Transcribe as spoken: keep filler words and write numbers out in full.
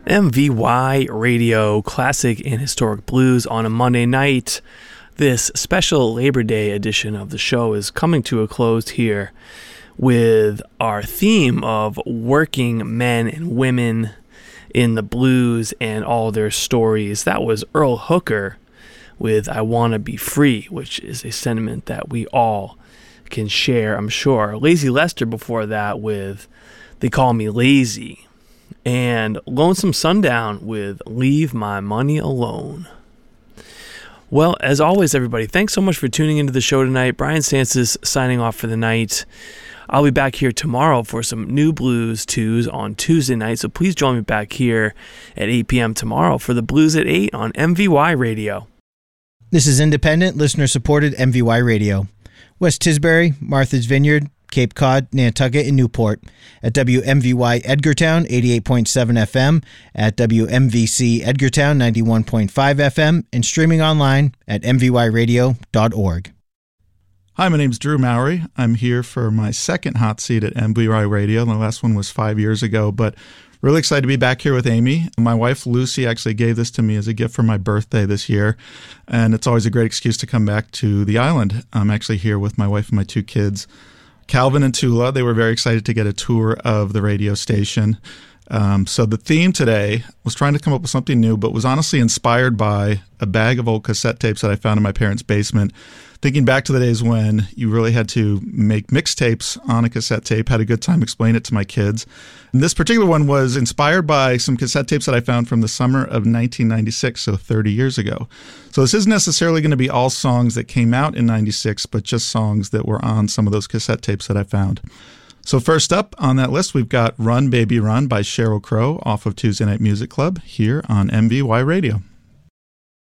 M V Y Radio, classic and historic blues on a Monday night. This special Labor Day edition of the show is coming to a close here with our theme of working men and women in the blues and all their stories. That was Earl Hooker with I Wanna Be Free, which is a sentiment that we all can share, I'm sure. Lazy Lester before that with They Call Me Lazy. And Lonesome Sundown with Leave My Money Alone. Well, as always, everybody, thanks so much for tuning into the show tonight. Brian Sansis signing off for the night. I'll be back here tomorrow for some new Blues twos on Tuesday night, so please join me back here at eight p.m. tomorrow for the Blues at eight on M V Y Radio. This is independent, listener-supported M V Y Radio. West Tisbury, Martha's Vineyard, Cape Cod, Nantucket, and Newport. At W M V Y Edgartown, eighty-eight point seven F M, at W M V C Edgartown, ninety-one point five F M, and streaming online at m v y radio dot org. Hi, my name's Drew Mowry. I'm here for my second hot seat at M V Y Radio. The last one was five years ago, but really excited to be back here with Amy. My wife, Lucy, actually gave this to me as a gift for my birthday this year, and it's always a great excuse to come back to the island. I'm actually here with my wife and my two kids, Calvin and Tula. They were very excited to get a tour of the radio station. Um, so the theme today was trying to come up with something new, but was honestly inspired by a bag of old cassette tapes that I found in my parents' basement. Thinking back to the days when you really had to make mixtapes on a cassette tape, had a good time explaining it to my kids. And this particular one was inspired by some cassette tapes that I found from the summer of nineteen ninety-six, so thirty years ago. So this isn't necessarily going to be all songs that came out in ninety-six, but just songs that were on some of those cassette tapes that I found. So first up on that list, we've got Run Baby Run by Sheryl Crow off of Tuesday Night Music Club here on M V Y Radio.